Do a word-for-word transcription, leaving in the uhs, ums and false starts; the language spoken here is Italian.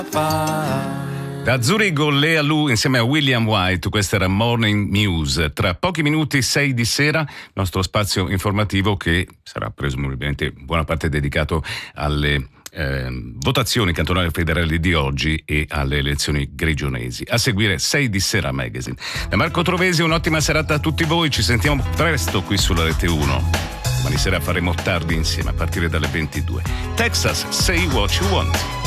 Da Zurigo, Lea Lu insieme a William White, questa era Morning News. Tra pochi minuti, sei di sera, nostro spazio informativo che sarà presumibilmente buona parte dedicato alle eh, votazioni cantonali federali di oggi e alle elezioni grigionesi. A seguire sei di sera Magazine. Da Marco Trovesi, un'ottima serata a tutti voi, ci sentiamo presto qui sulla Rete uno. Domani sera faremo tardi insieme a partire dalle ventidue. Texas, say what you want.